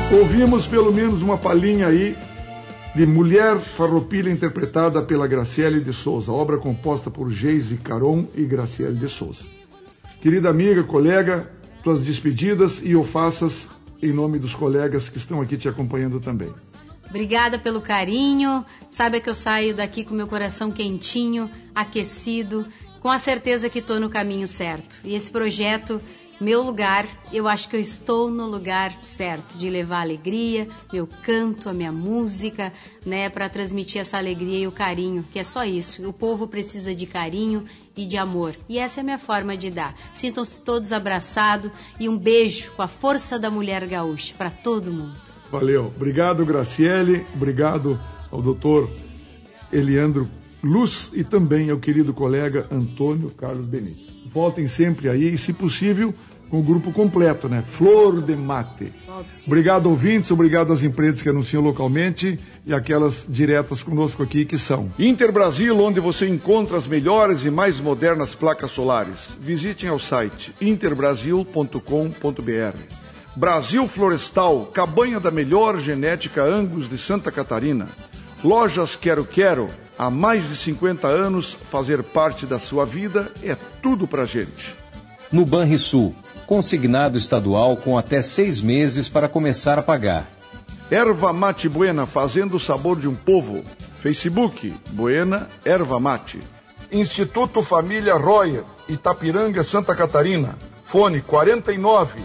Ouvimos pelo menos uma palhinha aí de Mulher Farroupilha, interpretada pela Graciele de Souza, obra composta por Geise Caron e Graciele de Souza. Querida amiga, colega, tuas despedidas e o faças em nome dos colegas que estão aqui te acompanhando também. Obrigada pelo carinho, saiba que eu saio daqui com meu coração quentinho, aquecido, com a certeza que estou no caminho certo. E esse projeto, Meu Lugar, eu acho que eu estou no lugar certo, de levar alegria, meu canto, a minha música, né, para transmitir essa alegria e o carinho, que é só isso. O povo precisa de carinho e de amor, e essa é a minha forma de dar. Sintam-se todos abraçados e um beijo com a força da mulher gaúcha para todo mundo. Valeu. Obrigado, Graciele, obrigado ao doutor Eliandro Luz e também ao querido colega Antônio Carlos Benítez. Voltem sempre aí e, se possível, com o grupo completo, né? Flor de Mate. Obrigado, ouvintes, obrigado às empresas que anunciam localmente e aquelas diretas conosco aqui, que são Interbrasil, onde você encontra as melhores e mais modernas placas solares. Visitem ao site interbrasil.com.br. Brasil Florestal, cabanha da melhor genética Angus de Santa Catarina. Lojas Quero Quero, há mais de 50 anos, fazer parte da sua vida é tudo pra gente. No Banrisul, consignado estadual com até 6 meses para começar a pagar. Erva Mate Buena, fazendo o sabor de um povo. Facebook, Buena Erva Mate. Instituto Família Royer, Itapiranga, Santa Catarina. Fone 49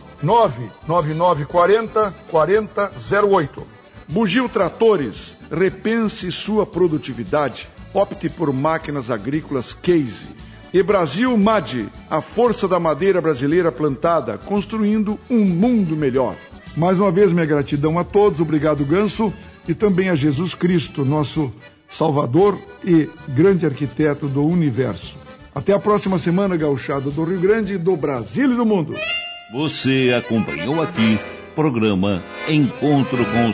99940 4008. Bugio Tratores, repense sua produtividade. Opte por máquinas agrícolas Case. E Brasil MAD, a força da madeira brasileira plantada, construindo um mundo melhor. Mais uma vez, minha gratidão a todos, obrigado, Ganso, e também a Jesus Cristo, nosso Salvador e grande arquiteto do universo. Até a próxima semana, gauchada do Rio Grande, do Brasil e do mundo. Você acompanhou aqui programa Encontro com